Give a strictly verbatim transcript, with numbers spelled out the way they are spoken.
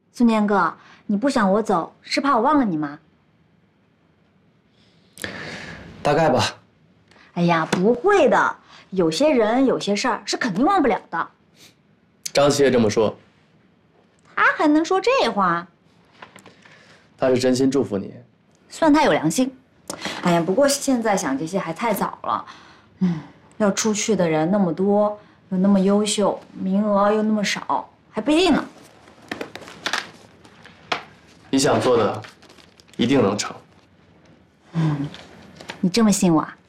孙坚哥，你不想我走，是怕我忘了你吗？ 大概吧。 哎呀，不会的，有些人有些事儿是肯定忘不了的。 张琪也这么说。 他还能说这话？ 他是真心祝福你， 算他有良心。哎呀，不过现在想这些还太早了。嗯，要出去的人那么多，又那么优秀，名额又那么少，还不一定呢。 你想做的，一定能成。 嗯，你这么信我啊？